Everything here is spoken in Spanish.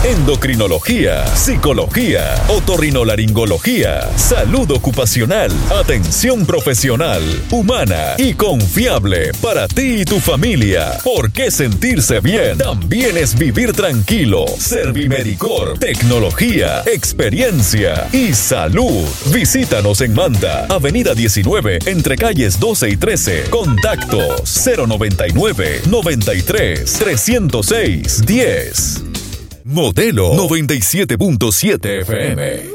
endocrinología, psicología, otorrinolaringología, salud ocupacional, atención profesional, humana y confiable para ti y tu familia. ¿Por qué sentirse bien? También es vivir tranquilo. Servimedicor, tecnología, experiencia y salud. Visítanos en Manta, Avenida 19, entre calles 12 y 13. Contactos 099 93 306 10. Modelo 97.7 FM.